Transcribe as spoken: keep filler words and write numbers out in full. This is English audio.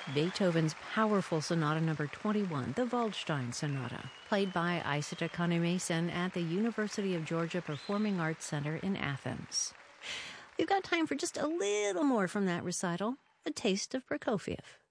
Beethoven's powerful Sonata Number twenty-one, the Waldstein Sonata, played by Isata Kannemason at the University of Georgia Performing Arts Center in Athens. We've got time for just a little more from that recital, a taste of Prokofiev.